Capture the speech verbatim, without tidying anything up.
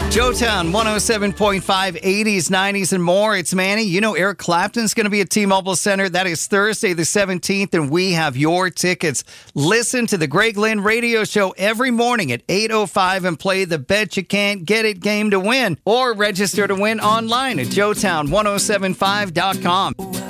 Joetown, one oh seven point five, eighties, nineties, and more. It's Manny. You know Eric Clapton's going to be at T-Mobile Center. That is Thursday the seventeenth, and we have your tickets. Listen to the Greg Lynn radio show every morning at eight oh five and play the Bet You Can't Get It game to win. Or register to win online at joetown ten seventy-five dot com.